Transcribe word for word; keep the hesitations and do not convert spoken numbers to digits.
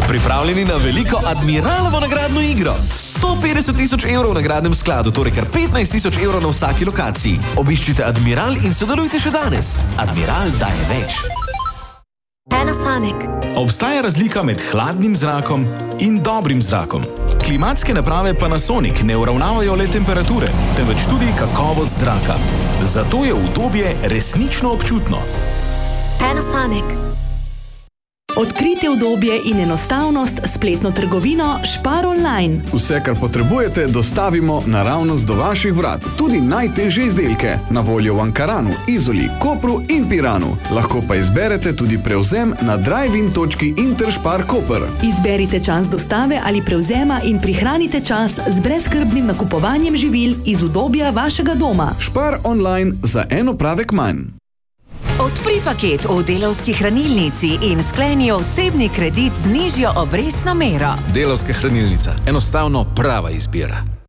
Pripravljeni na veliko Admiralovo nagradno igro? sto petdeset tisoč evrov v nagradnem skladu, torej kar petnajst tisoč evrov na vsaki lokaciji. Obiščite Admiral in sodelujte še danes. Admiral daje več. Panasonic. Obstaja razlika med hladnim zrakom in dobrim zrakom. Klimatske naprave Panasonic ne uravnavajo le temperature, temveč tudi kakovost zraka. Zato je udobje resnično občutno. Panasonic. Odkrite udobje in enostavnost s spletno trgovino Spar online. Vse, kar potrebujete, dostavimo naravnost do vaših vrat. Tudi najtežje izdelke. Na voljo v Ankaranu, Izoli, Kopru in Piranu. Lahko pa izberete tudi prevzem na drive-in točki Interspar Koper. Izberite čas dostave ali prevzema in prihranite čas z brezskrbnim nakupovanjem živil iz udobja vašega doma. Spar online za en opravek manj. Odpri paket v Delavski hranilnici in skleni osebni kredit z nižjo obrestno mero. Delavska hranilnica. Enostavno prava izbira.